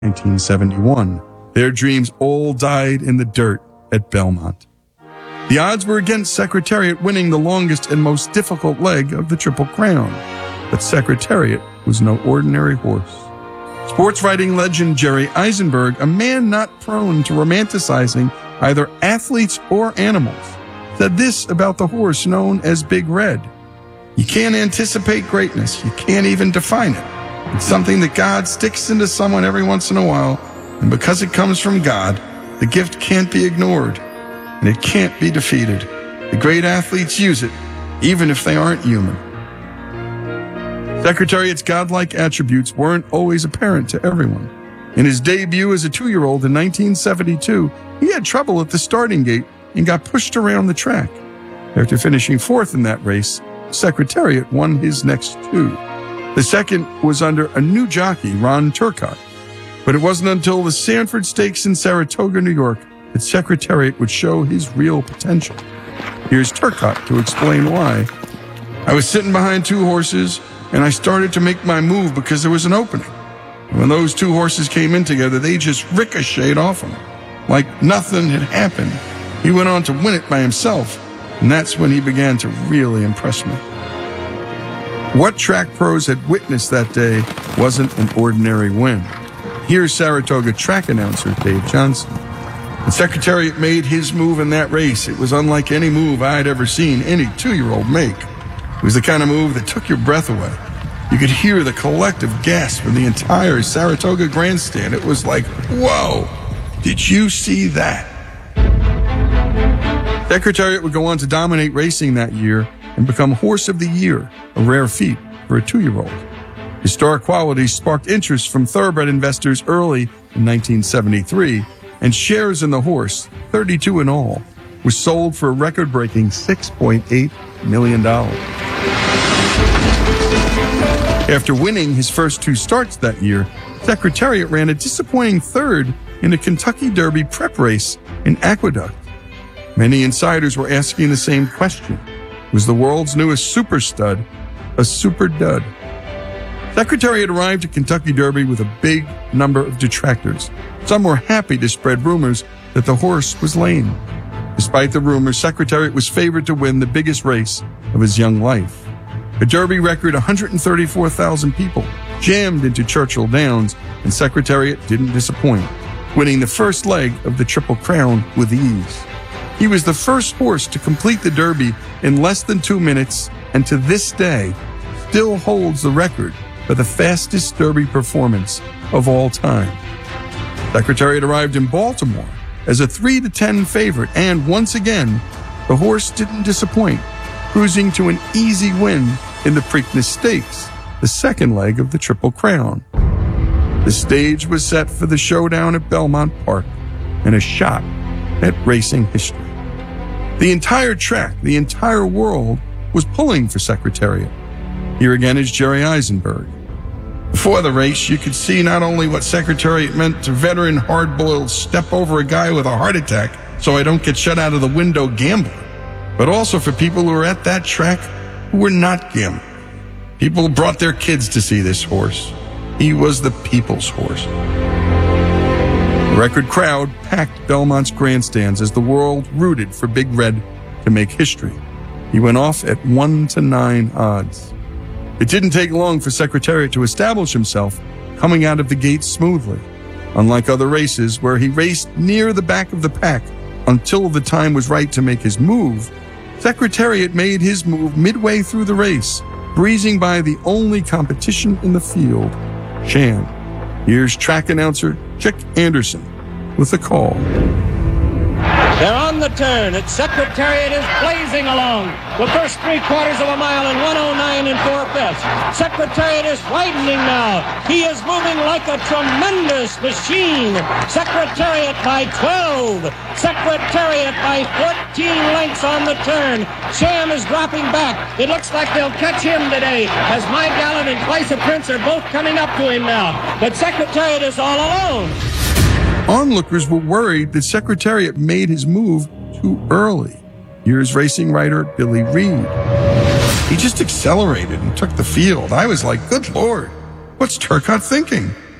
1971. Their dreams all died in the dirt at Belmont. The odds were against Secretariat winning the longest and most difficult leg of the Triple Crown, but Secretariat was no ordinary horse. Sports writing legend Jerry Eisenberg, a man not prone to romanticizing either athletes or animals, said this about the horse known as Big Red. You can't anticipate greatness. You can't even define it. It's something that God sticks into someone every once in a while, and because it comes from God, the gift can't be ignored, and it can't be defeated. The great athletes use it, even if they aren't human. Secretariat's godlike attributes weren't always apparent to everyone. In his debut as a 2-year-old in 1972, he had trouble at the starting gate and got pushed around the track. After finishing 4th in that race, Secretariat won his next 2. The second was under a new jockey, Ron Turcotte. But it wasn't until the Sanford Stakes in Saratoga, New York, that Secretariat would show his real potential. Here's Turcotte to explain why. I was sitting behind 2 horses, and I started to make my move because there was an opening. And when those 2 horses came in together, they just ricocheted off him, like nothing had happened. He went on to win it by himself, and that's when he began to really impress me. What track pros had witnessed that day wasn't an ordinary win. Here's Saratoga track announcer Dave Johnson. When Secretariat made his move in that race, it was unlike any move I'd ever seen any 2-year-old make. It was the kind of move that took your breath away. You could hear the collective gasp of the entire Saratoga grandstand. It was like, whoa, did you see that? Secretariat would go on to dominate racing that year and become Horse of the Year, a rare feat for a 2-year-old. Historic qualities sparked interest from thoroughbred investors early in 1973, and shares in the horse, 32 in all, were sold for a record-breaking $6.8 million. After winning his first 2 starts that year, Secretariat ran a disappointing 3rd in a Kentucky Derby prep race in Aqueduct. Many insiders were asking the same question. Was the world's newest super stud a super dud? Secretariat arrived at Kentucky Derby with a big number of detractors. Some were happy to spread rumors that the horse was lame. Despite the rumors, Secretariat was favored to win the biggest race of his young life. A Derby record 134,000 people jammed into Churchill Downs, and Secretariat didn't disappoint, winning the first leg of the Triple Crown with ease. He was the first horse to complete the Derby in less than 2 minutes, and to this day still holds the record for the fastest Derby performance of all time. Secretariat arrived in Baltimore as a 3-10 favorite, and once again, the horse didn't disappoint, cruising to an easy win in the Preakness Stakes, the second leg of the Triple Crown. The stage was set for the showdown at Belmont Park and a shot at racing history. The entire track, the entire world, was pulling for Secretariat. Here again is Jerry Eisenberg. Before the race, you could see not only what Secretariat meant to veteran hard-boiled step over a guy with a heart attack so I don't get shut out of the window gambler, but also for people who were at that track who were not gambling. People brought their kids to see this horse. He was the people's horse. The record crowd packed Belmont's grandstands as the world rooted for Big Red to make history. He went off at 1-9 odds. It didn't take long for Secretariat to establish himself, coming out of the gates smoothly. Unlike other races where he raced near the back of the pack until the time was right to make his move, Secretariat made his move midway through the race, breezing by the only competition in the field, Sham. Here's track announcer Chick Anderson with a call. They're on the turn. Its Secretariat is blazing along. The first 3/4 of a mile in 1:09 4/5. Secretariat is widening now. He is moving like a tremendous machine. Secretariat by 12. Secretariat by 14 lengths on the turn. Sham is dropping back. It looks like they'll catch him today, as My Gallant and Twice a Prince are both coming up to him now. But Secretariat is all alone. Onlookers were worried that Secretariat made his move too early. Here's racing writer Billy Reed. He just accelerated and took the field. I was like, good Lord, what's Turcotte thinking?